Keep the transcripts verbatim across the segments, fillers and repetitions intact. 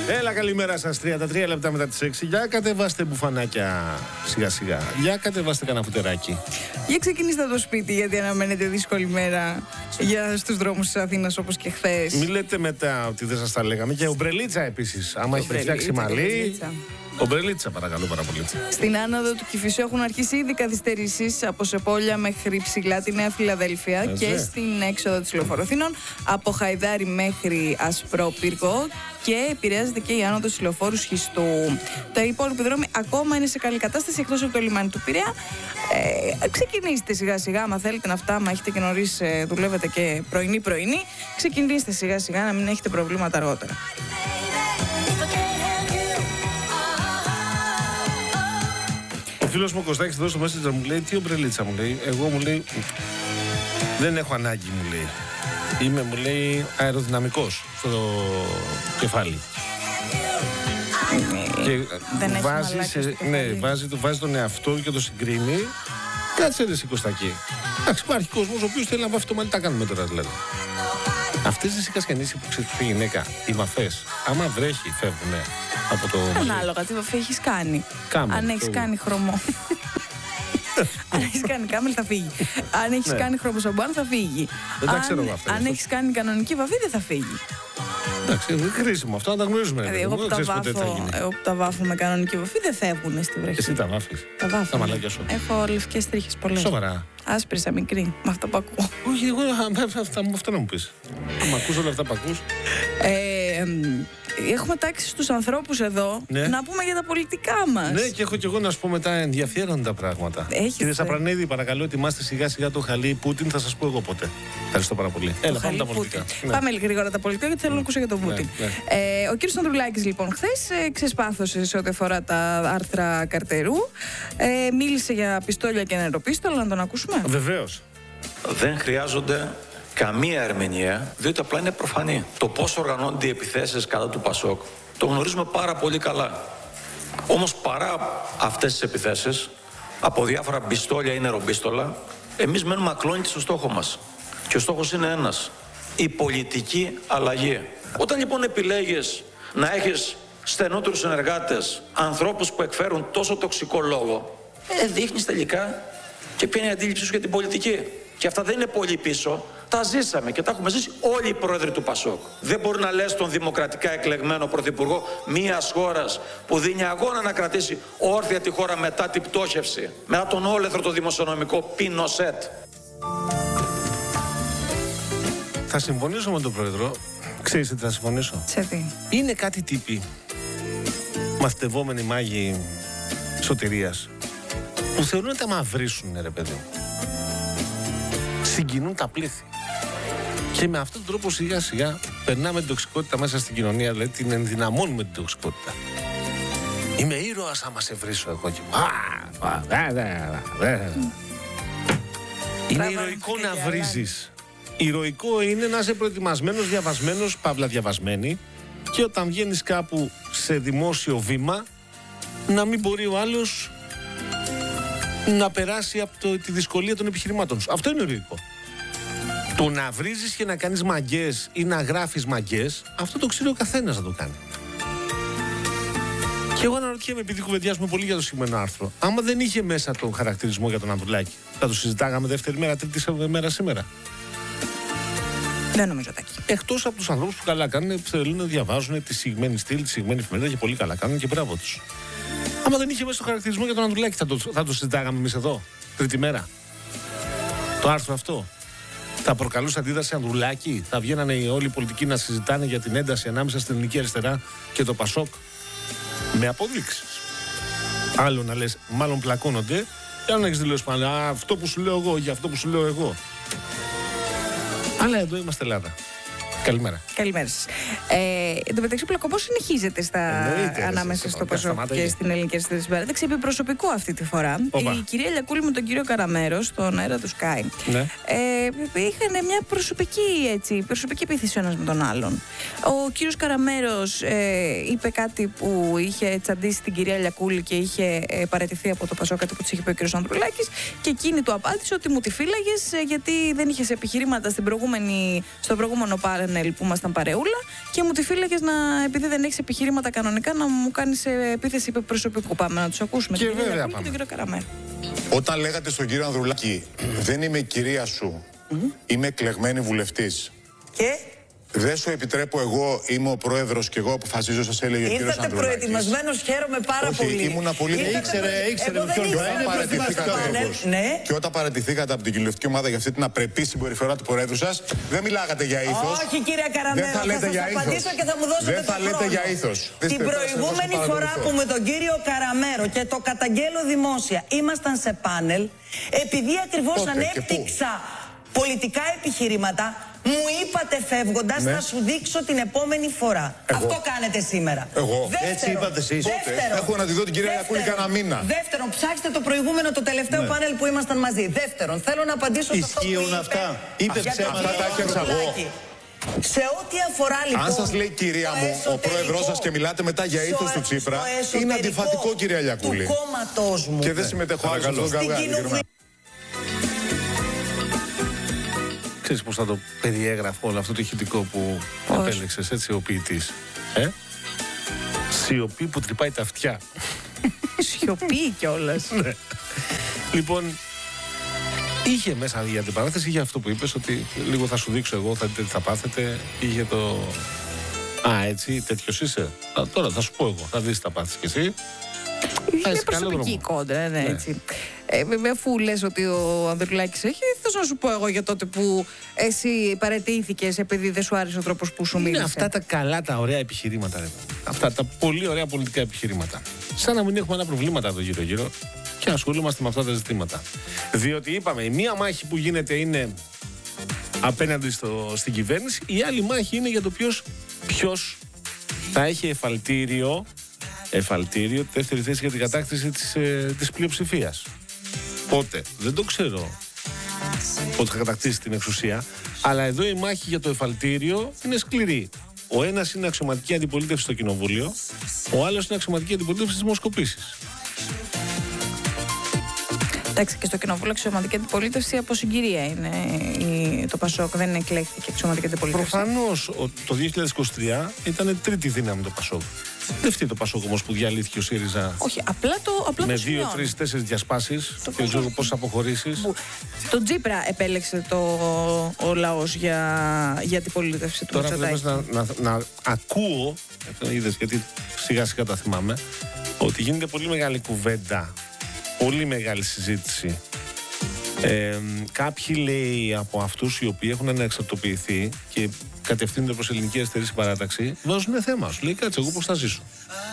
Έλα, καλημέρα σας. τριάντα τρία λεπτά μετά τις έξι. Για κατεβάστε μπουφανάκια σιγά σιγά. Για κατεβάστε κανένα φουτεράκι. Για ξεκινήστε το σπίτι, γιατί αναμένετε δύσκολη μέρα για στους δρόμους της Αθήνας όπως και χθες. Μην λέτε μετά ότι δεν σας τα λέγαμε. Και ομπρελίτσα επίσης. Άμα έχετε φτιάξει μαλλί. Ομπρελίτσα, παρακαλώ πάρα πολύ. Στην άνοδο του Κηφισού έχουν αρχίσει ήδη καθυστερήσεις από Σεπόλια μέχρι ψηλά τη Νέα Φιλαδέλφια. Έτσι. Και στην έξοδο της Λεωφοροθήνων από Χαϊδάρι μέχρι Ασπρόπυργο. Και επηρεάζεται και η άνοδος της Λεωφόρου Σχιστού. Τα υπόλοιπα δρόμοι ακόμα είναι σε καλή κατάσταση εκτός από το λιμάνι του Πειραιά. Ε, ξεκινήστε σιγά σιγά, άμα θέλετε να φτάμε, έχετε και νωρίς ε, δουλεύετε και πρωινή-πρωινή. Ξεκινήστε σιγά σιγά να μην έχετε προβλήματα αργότερα. Ο φίλος μου ο Κωστάκης εδώ στο Messenger μου λέει: τι ομπρελίτσα μου λέει. Εγώ μου λέει: δεν έχω ανάγκη, μου λέει. Είμαι, μου λέει, αεροδυναμικός στο κεφάλι. Ε, και δεν βάζει, σε, ναι, βάζει, βάζει τον εαυτό και το συγκρίνει. Κάτσε ρε Κωστάκη. Εντάξει, υπάρχει κόσμος ο οποίος θέλει να βάφει το μαλλί. Τα κάνουμε τώρα δηλαδή. Αυτές τις οικασιανήσεις που ξέρεις τη γυναίκα, οι βαφές, άμα βρέχει, φεύγουνε από το. Ανάλογα, τι βαφή έχεις κάνει. Κάμελ, αν έχεις το... κάνει χρωμό. Αν έχεις κάνει κάμελ θα φύγει. Αν έχεις ναι. κάνει χρωμοσαμπάν θα φύγει. Δεν τα ξέρω εγώ αυτά. Αν έχεις κάνει κανονική βαφή δεν θα φύγει. Εντάξει, είναι χρήσιμο αυτό, να τα γνωρίζουμε. Δηλαδή, εγώ που τα, βάφω, εγώ που τα βάφω με κανονική βαφή δεν φεύγουν στη βροχή. Εσύ τα βάφεις. Τα βάφω. Τα μαλάκια σου. Έχω λευκές τρίχες πολλές. Σοβαρά. Άσπρισα μικρή, με αυτά που ακούω. Όχι, εγώ αυτό να μου πεις. Μ' ακούς όλα αυτά που ακούς. Ε, έχουμε τάξει στους ανθρώπους εδώ ναι. να πούμε για τα πολιτικά μας. Ναι, και έχω κι εγώ να σου πω μετά ενδιαφέροντα πράγματα. Έχεις, Κύριε Σαπρανίδη, παρακαλώ, ετοιμάστε σιγά σιγά το χαλί Πούτιν, θα σας πω εγώ ποτέ. Ευχαριστώ πάρα πολύ. Έλα, πάμε τα πολιτικά. Ναι. Πάμε λίγο γρήγορα τα πολιτικά, γιατί θέλω να ακούσω για τον Πούτιν. Ναι, ναι. Ε, ο κύριος Ανδρουλάκης, λοιπόν, χθες ε, ξεσπάθωσε σε ό,τι αφορά τα άρθρα Καρτερού. Ε, μίλησε για πιστόλια και νεροπίστολα, να τον ακούσουμε. Βεβαίως. Δεν χρειάζονται καμία ερμηνεία, διότι απλά είναι προφανή. Το πώς οργανώνται οι επιθέσεις κατά του Πασόκ το γνωρίζουμε πάρα πολύ καλά. Όμως παρά αυτές τις επιθέσεις, από διάφορα πιστόλια ή νεροπίστολα, εμείς μένουμε ακλόνητοι στο στόχο μας. Και ο στόχος είναι ένας: η πολιτική αλλαγή. Όταν λοιπόν επιλέγεις να έχεις στενότερους συνεργάτες, ανθρώπους που εκφέρουν τόσο τοξικό λόγο, ε, δείχνεις τελικά και ποια είναι η αντίληψή σου για την πολιτική. Και αυτά δεν είναι πολύ πίσω. Τα ζήσαμε και τα έχουμε ζήσει όλοι οι πρόεδροι του Πασόκ. Δεν μπορεί να λες τον δημοκρατικά εκλεγμένο πρωθυπουργό μιας χώρας που δίνει αγώνα να κρατήσει όρθια τη χώρα μετά την πτώχευση, μετά τον όλεθρο το δημοσιονομικό Πινοσέτ. Θα συμφωνήσω με τον πρόεδρο. Ξέρεις τι θα συμφωνήσω. Σε τι? Είναι κάτι τύποι μαθητευόμενοι μάγοι σωτηρίας που θεωρούν ότι τα μαυρίσουν, ρε παιδί. Συγκινούν τα πλήθη. Και με αυτόν τον τρόπο σιγά σιγά περνάμε την τοξικότητα μέσα στην κοινωνία, δηλαδή την ενδυναμώνουμε την τοξικότητα. Είμαι ήρωας άμα σε βρίσω εγώ και είναι ηρωικό να βρίζεις. Ηρωικό είναι να είσαι προετοιμασμένος, διαβασμένος, παύλα διαβασμένη, και όταν βγαίνεις κάπου σε δημόσιο βήμα να μην μπορεί ο άλλος να περάσει από το, τη δυσκολία των επιχειρημάτων σου. Αυτό είναι ηρωικό. Το να βρίζεις και να κάνεις μαγκές ή να γράφεις μαγκές, αυτό το ξέρει ο καθένας να το κάνει. Και εγώ αναρωτιέμαι, επειδή κουβεντιάζουμε πολύ για το σημερινό άρθρο, άμα δεν είχε μέσα τον χαρακτηρισμό για τον Ανδρουλάκη, θα το συζητάγαμε δεύτερη μέρα, τρίτη μέρα σήμερα? Δεν νομίζω, Τάκη. Εκτός από τους ανθρώπους που καλά κάνουν, θέλουν να διαβάζουν τη συγμένη στήλη, τη συγμένη εφημερίδα, και πολύ καλά κάνουν και μπράβο τους. Άμα δεν είχε μέσα το χαρακτηρισμό για τον Ανδρουλάκη, θα το, θα το συζητάγαμε εμείς εδώ, τρίτη μέρα. Το άρθρο αυτό. Θα προκαλούσε αντίδραση Ανδρουλάκη, θα βγαίνανε όλοι οι πολιτικοί να συζητάνε για την ένταση ανάμεσα στην ελληνική αριστερά και το Πασόκ. Με αποδείξεις. Άλλο να λες, μάλλον πλακώνονται, και άλλο να έχεις δηλώσει πάλι, α, αυτό που σου λέω εγώ, για αυτό που σου λέω εγώ. Αλλά εδώ είμαστε Ελλάδα. Καλημέρα. Καλημέρα σας. Ε, εν τω μεταξύ, ο πλακωμός συνεχίζεται στα... Εννοείται, ανάμεσα στο Πασόκ και στην ελληνική αριστερά της παράταξης. Επί προσωπικό αυτή τη φορά. Οπα. Η κυρία Λιακούλη με τον κύριο Καραμέρο στον αέρα του Sky. Ναι. Ε, είχαν μια προσωπική, έτσι, προσωπική επίθεση ο ένας με τον άλλον. Ο κύριος Καραμέρος ε, είπε κάτι που είχε τσαντήσει την κυρία Λιακούλη και είχε ε, παραιτηθεί από το Πασόκ, κάτι που της είχε πει ο κύριος Ανδρουλάκης. Και εκείνη του απάντησε ότι μου τη φύλαγες γιατί δεν είχες επιχειρήματα στην προηγούμενη, στο προηγούμενο πάνελ πάνελ που ήμασταν παρεούλα και μου τη φύλαγες να, επειδή δεν έχεις επιχειρήματα κανονικά, να μου κάνεις επίθεση προσωπικού. Πάμε να τους ακούσουμε. Και την βέβαια κυρία πάμε. Και τον κύριο Καραμέρο. Όταν λέγατε στον κύριο Ανδρουλάκη, δεν είμαι η κυρία σου, mm-hmm. είμαι εκλεγμένη βουλευτής. Και? Δεν σου επιτρέπω εγώ, είμαι ο πρόεδρος και εγώ αποφασίζω, σας έλεγε ο κύριος Ανδρουλάκης. Ήρθατε προετοιμασμένος, χαίρομαι πάρα Όχι, πολύ. ήμουνα πολύ... Ήρθατε... Ήξερε, ήξερε εγώ ποιον δεν ήξερα. παρατηθήκατε όπως. Ναι. Και όταν παρατηθήκατε από την κοινοβουλευτική ομάδα για αυτή την απρεπή συμπεριφορά του Προέδρου σας, δεν μιλάγατε για ήθος. Όχι, κύριε Καραμέρο, δεν θα, λέτε θα για σας ήθος. απαντήσω και θα μου δώσετε δεν θα το λέτε χρόνο. για ήθος. Την προηγούμενη φορά που με τον κύριο Καραμέρο, και το καταγγέλλω δημόσια, ήμασταν σε πάνελ, επειδή ακριβώς ανέπτυξα πολιτικά επιχειρήματα, μου είπατε φεύγοντας, ναι. θα σου δείξω την επόμενη φορά. Εγώ. Αυτό κάνετε σήμερα. Εγώ. Δεύτερον, έτσι είπατε εσείς. Δεύτερον, έχω να τη δω την κυρία Ιακούλη κανένα μήνα. Δεύτερον, ψάξτε το προηγούμενο, το τελευταίο ναι. πάνελ που ήμασταν μαζί. Δεύτερον, θέλω να απαντήσω σε αυτό που είπε. αυτά. Είπε ψέματα. Αυτά τα έφτιαξα εγώ. Σε ό,τι αφορά λοιπόν. Αν σας λέει κυρία μου, ο πρόεδρός σας και μιλάτε μετά για ήθος του Τσίπρα, είναι αντιφατικό, κυρία Ιακούλη. Του κόμματός μου. Και δεν συμμετέχω άλλο στον καυγάδι. Ξέρεις πώς θα το περιέγραφω όλο αυτό το ηχητικό που απέλεξες, έτσι, ο ποιητής. Ε? Σιωπή που τρυπάει τα αυτιά. Σιωπή κιόλας. Ναι. Λοιπόν, είχε μέσα για την παράθεση, είχε αυτό που είπες, ότι λίγο θα σου δείξω εγώ, θα δείτε τι θα πάθετε. Είχε το... Α, έτσι, τέτοιος είσαι. Α, τώρα θα σου πω εγώ, θα δεις τι θα πάθεις κι εσύ. Είναι μια προσωπική κόντρα, ναι, έτσι. Ε, βέβαια, αφού λες ότι ο Ανδρουλάκης έχει, θέλω να σου πω εγώ για τότε που εσύ παραιτήθηκες επειδή δεν σου άρεσε ο τρόπος που σου μίλησε. Είναι αυτά τα καλά, τα ωραία επιχειρήματα, ρε. Αυτά τα πολύ ωραία πολιτικά επιχειρήματα. Σαν να μην έχουμε άλλα προβλήματα εδώ γύρω-γύρω και ασχολούμαστε με αυτά τα ζητήματα. Διότι είπαμε, η μία μάχη που γίνεται είναι απέναντι στο, στην κυβέρνηση, η άλλη μάχη είναι για το ποιος, ποιος θα έχει εφαλτήριο. Εφαλτήριο, δεύτερη θέση για την κατάκτηση της, ε, της πλειοψηφίας. Πότε, δεν το ξέρω πότε θα κατακτήσει την εξουσία, αλλά εδώ η μάχη για το εφαλτήριο είναι σκληρή. Ο ένας είναι αξιωματική αντιπολίτευση στο Κοινοβούλιο, ο άλλος είναι αξιωματική αντιπολίτευση της δημοσκοπήσεις. Εντάξει, και στο Κοινοβούλιο αξιωματική αντιπολίτευση από συγκυρία είναι η, το Πασόκ, δεν εκλέχθηκε αξιωματική αντιπολίτευση. Προφανώς το δύο χιλιάδες είκοσι τρία ήταν τρίτη δύναμη το Πασόκ. Δεν φταίει το Πασόκ όμως που διαλύθηκε ο ΣΥΡΙΖΑ. Όχι, απλά το απλά με το δύο, τρεις, τέσσερις διασπάσεις και δεν ξέρω πόσες αποχωρήσεις. Το Τσίπρα επέλεξε το, ο λαός για, για την πολίτευση του Τώρα Μητσοτάκη. πρέπει να, να, να ακούω, είδες, γιατί σιγά σιγά τα θυμάμαι, ότι γίνεται πολύ μεγάλη κουβέντα, πολύ μεγάλη συζήτηση. Ε, κάποιοι λέει από αυτούς οι οποίοι έχουν ανεξαρτοποιηθεί και κατευθύνονται προς ελληνική αριστερή συμπαράταξη, βάζουν θέμα. Σου λέει, κάτσε, εγώ πώς θα ζήσω.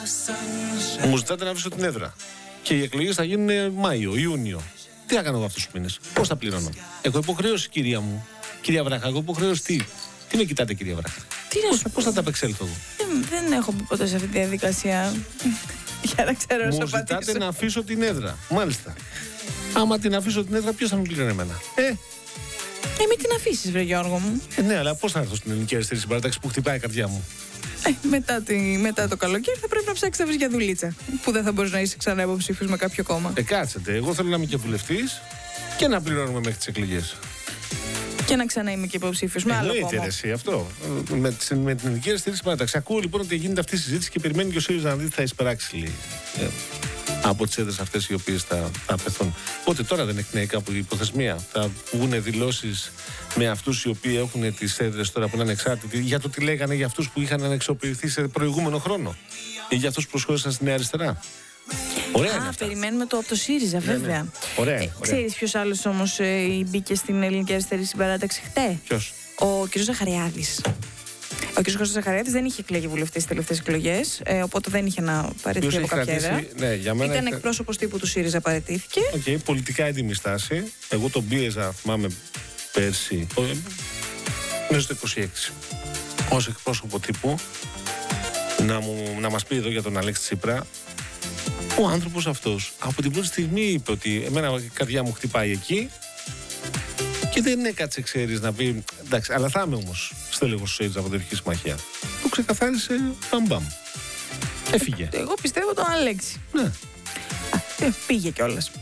Μου ζητάτε να αφήσω την έδρα. Και οι εκλογές θα γίνουν Μάιο, Ιούνιο. Τι θα κάνω εγώ αυτούς τους μήνες, πώς θα πληρώνω. Έχω υποχρέωση, κυρία μου, κυρία Βράχα, έχω υποχρέωση τι. Τι με κοιτάτε, κυρία Βράχα. Τι πώς, πώς θα τα απεξέλθω εγώ. Δεν, δεν έχω μπει ποτέ σε αυτή τη διαδικασία. Για να ξέρω να μου ζητάτε να αφήσω την έδρα. Μάλιστα. Άμα την αφήσω την έδρα, ποιος θα μου πληρώνει εμένα. Ε, Ε, μην την αφήσεις, βρε Γιώργο μου. Ε, ναι, αλλά πώς θα έρθω στην ελληνική αριστερή συμπαράταξη που χτυπάει η καρδιά μου. Ε, μετά, τη, μετά το καλοκαίρι θα πρέπει να ψάξεις να βρεις για δουλίτσα. Που δεν θα μπορείς να είσαι ξανά υποψήφιος με κάποιο κόμμα. Ε, κάτσετε. Εγώ θέλω να είμαι και βουλευτής και να πληρώνουμε μέχρι τις εκλογές. Και να ξανά είμαι και υποψήφιος με άλλο κόμμα. Εννοείται εσύ αυτό. Με, με την ελληνική αριστερή συμπαράταξη. Ακούω λοιπόν ότι γίνεται αυτή η συζήτηση και περιμένει και ο ΣΥΡΙΖΑ να δει τι θα εισπράξει λέει, ε, από τις έδρες αυτές οι οποίες θα, θα αφαιθούν. Οπότε τώρα δεν εκπνέει κάπου η υποθεσμία. Θα βγουν δηλώσεις με αυτούς οι οποίοι έχουν τις έδρες τώρα που είναι ανεξάρτητοι για το τι λέγανε για αυτούς που είχαν ανεξοποιηθεί σε προηγούμενο χρόνο ή για αυτούς που προσχώρησαν στη Νέα Αριστερά. Ωραία. Α, περιμένουμε το από το ΣΥΡΙΖΑ, βέβαια. Ναι, ναι. Ωραία, ε, ωραία. Ξέρεις ποιος άλλος όμως ε, μπήκε στην ελληνική αριστερή συμπαράταξη χτες? Ποιος? Ο κ. Ζαχαριάδης. Ο κ. Κώστας Ζαχαριάδης δεν είχε εκλεγεί βουλευτής στις τελευταίες εκλογές, ε, οπότε δεν είχε να παραιτηθεί από κάποια έδρα. Ναι, για μένα ήταν είχε... εκπρόσωπος τύπου του ΣΥΡΙΖΑ, παραιτήθηκε. Οκ, okay, πολιτικά έντιμη στάση. Εγώ τον πίεζα, θυμάμαι πέρσι, μέσα στο είκοσι έξι, ως εκπρόσωπο τύπου, να, μου, να μας πει εδώ για τον Αλέξη Τσίπρα. Ο άνθρωπος αυτός από την πρώτη στιγμή είπε ότι εμένα η καρδιά μου χτυπάει εκεί και δεν έκατσε, ξέρεις, να πει εντάξει, αλλά θα είμαι όμως στέλεχος του ΣΥΡΙΖΑ από την Εθνική Συμμαχία. Το ξεκαθάρισε μπαμπαμ. Έφυγε. Εγώ πιστεύω τον Αλέξη. Ναι. Ε, πήγε κιόλας.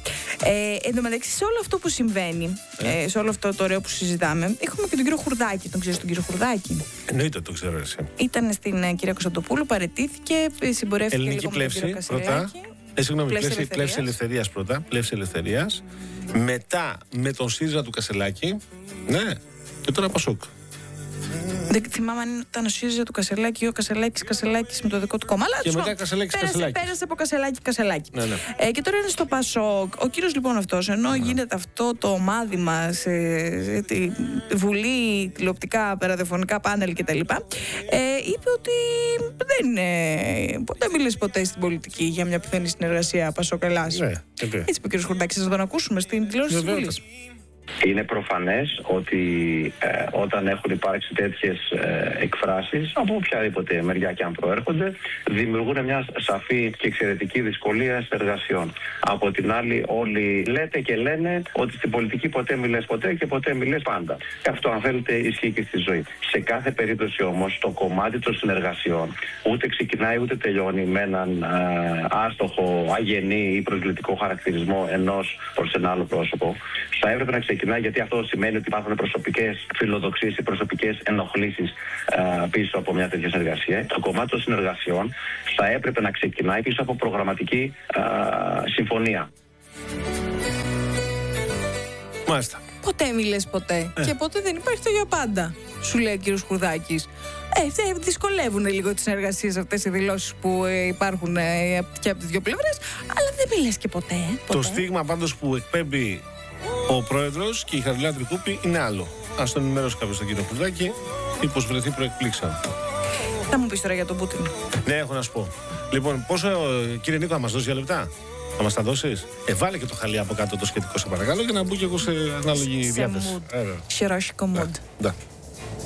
Ε, εν τω μεταξύ, σε όλο αυτό που συμβαίνει, ε. Ε, σε όλο αυτό το ωραίο που συζητάμε, έχουμε και τον κύριο Χουρδάκη. Τον ξέρεις τον κύριο Χουρδάκη? Εννοείται το ξέρω εσύ. Ήταν στην ε, κυρία Κωνσταντοπούλου, παραιτήθηκε, συμπορεύτηκε Ελληνική λίγο πλεύση, με τον κύριο Κασελάκη. Ε, συγγνώμη, πλεύση, πλεύση ελευθερίας πρώτα. Πλεύση ελευθερίας. Μετά με τον ΣΥΡΙΖΑ του Κασελάκη. Ναι, και τώρα Πασόκ. Δεν θυμάμαι αν ήταν ο ΣΥΡΙΖΑ του Κασελάκη ή ο Κασελάκης Κασελάκης με το δικό του κόμμα. Αλλά και μετά Κασελάκης πέρασε, Κασελάκης. πέρασε από Κασελάκη Κασελάκη. Ναι, ναι. Ε, και τώρα είναι στο Πασόκ. Ο κύριος λοιπόν αυτός, ενώ ναι. γίνεται αυτό το μάδημα σε, σε τη Βουλή, τηλεοπτικά, περαδεφωνικά πάνελ κτλ. Ε, είπε ότι δεν είναι. Δεν μιλήσει ποτέ στην πολιτική για μια πιθανή συνεργασία Πασόκ-Ελλάς. Ναι, έτσι είπε ο κύριος Χουρδάκης. Θα τον ακούσουμε στην τηλεόραση της Βουλής. Είναι προφανές ότι ε, όταν έχουν υπάρξει τέτοιες ε, εκφράσεις από οποιαδήποτε μεριά και αν προέρχονται, δημιουργούν μια σαφή και εξαιρετική δυσκολία συνεργασιών. Από την άλλη, όλοι λέτε και λένε ότι στην πολιτική ποτέ μιλές ποτέ και ποτέ μιλές πάντα. Αυτό, αν θέλετε, ισχύει και στη ζωή. Σε κάθε περίπτωση όμως, το κομμάτι των συνεργασιών ούτε ξεκινάει ούτε τελειώνει με έναν ε, άστοχο, αγενή ή προσβλητικό χαρακτηρισμό ενός προς ένα άλλο πρόσωπο. Θα έπρεπε να ξεκινάει, γιατί αυτό σημαίνει ότι υπάρχουν προσωπικές φιλοδοξίες ή προσωπικές ενοχλήσεις ε, πίσω από μια τέτοια συνεργασία. Το κομμάτι των συνεργασιών θα έπρεπε να ξεκινάει πίσω από προγραμματική ε, συμφωνία. Μάλιστα. Ποτέ μιλες ποτέ. Ε. Και ποτέ δεν υπάρχει το για πάντα, σου λέει ο κύριος Χουρδάκης. Ε, δυσκολεύουν λίγο τις συνεργασίες αυτές οι δηλώσεις που ε, υπάρχουν ε, και από τις δύο πλευρές, αλλά δεν μιλες και ποτέ, ε, ποτέ. Το στίγμα πάντως που εκπέμπει ο πρόεδρος και η Χαριλάου Τρικούπη είναι άλλο. Ας τον ενημερώσει κάποιος τον κύριο Χουρδάκη, μήπως βρεθεί προεκπλήξαν. Θα μου πεις τώρα για τον Πούτιν. Ναι, έχω να σου πω. Λοιπόν, πόσο, κύριε Νίκο, θα μας δώσει για λεπτά? Θα μας τα δώσεις? Ε, βάλε και το χαλί από κάτω το σχετικό, σε παρακαλώ, για να μπω και εγώ σε ανάλογη διάθεση. Σε mood. Χειρόσικο mood. Ναι.